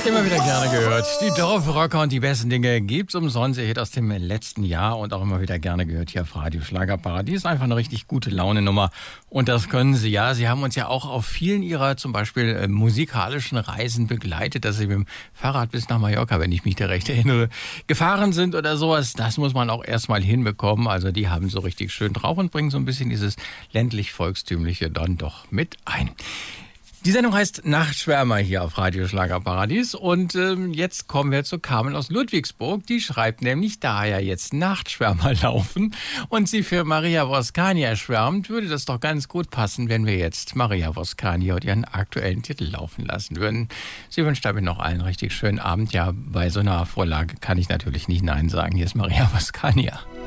Immer wieder gerne gehört. Die Dorfrocker und die besten Dinge gibt's umsonst. Ihr Hit aus dem letzten Jahr und auch immer wieder gerne gehört hier auf Radio Schlagerparadies. Einfach eine richtig gute Laune-Nummer. Und das können Sie ja. Sie haben uns ja auch auf vielen Ihrer zum Beispiel musikalischen Reisen begleitet, dass Sie mit dem Fahrrad bis nach Mallorca, wenn ich mich da recht erinnere, gefahren sind oder sowas. Das muss man auch erstmal hinbekommen. Also die haben so richtig schön drauf und bringen so ein bisschen dieses ländlich-volkstümliche dann doch mit ein. Die Sendung heißt Nachtschwärmer hier auf Radio Schlagerparadies und jetzt kommen wir zu Carmen aus Ludwigsburg. Die schreibt nämlich, da ja jetzt Nachtschwärmer laufen und sie für Maria Voskania schwärmt, würde das doch ganz gut passen, wenn wir jetzt Maria Voskania und ihren aktuellen Titel laufen lassen würden. Sie wünscht damit noch allen richtig schönen Abend. Ja, bei so einer Vorlage kann ich natürlich nicht Nein sagen. Hier ist Maria Voskania.